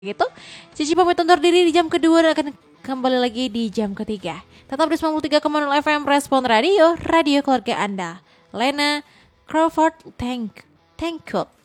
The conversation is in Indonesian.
gitu. Cici pamit undur diri di jam kedua dan akan kembali lagi di jam ketiga. Tetap di 93,0 FM Respon Radio, radio keluarga Anda. Lena Crawford, thank you.